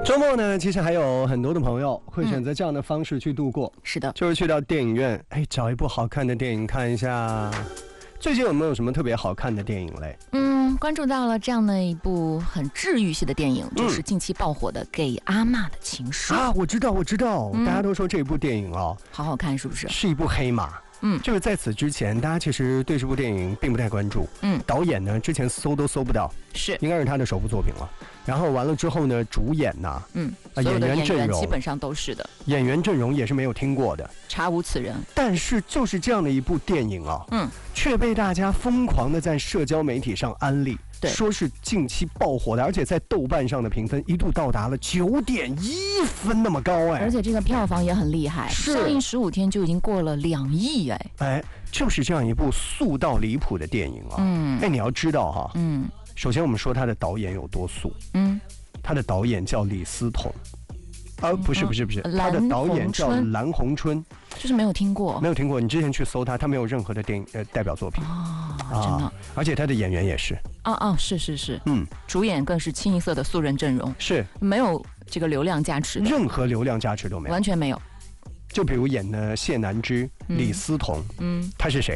周末呢，其实还有很多的朋友会选择这样的方式去度过。 是的， 就是去到电影院，找一部好看的电影看一下。最近有没有什么特别好看的电影嘞？ 关注到了这样的一部很治愈系的电影，就是近期爆火的《给阿嬷的情书》 啊，我知道，大家都说这部电影哦， 好好看，是不是？ 是一部黑马。就是在此之前，大家其实对这部电影并不太关注。导演呢，之前搜都搜不到， 是应该是他的首部作品了。然后完了之后呢，主演呐， 演员阵容基本上都是的， 演员阵容也是没有听过的， 查无此人。 但是就是这样的一部电影啊，却被大家疯狂的在社交媒体上安利，说是近期爆火的，而且在豆瓣上的评分一度到达了9.1分那么高而且这个票房也很厉害，上映15天就已经过了2亿就是这样一部素到离谱的电影啊。你要知道哈，首先我们说他的导演有多素，他的导演叫李思彤，不是，他的导演叫蓝红春， 就是没有听过， 你之前去搜他没有任何的电影代表作品真的， 而且他的演员也是是，主演更是清一色的素人阵容， 是没有这个流量加持的， 任何流量加持都没有， 完全没有。 就比如演的谢南之、李思彤，他是谁？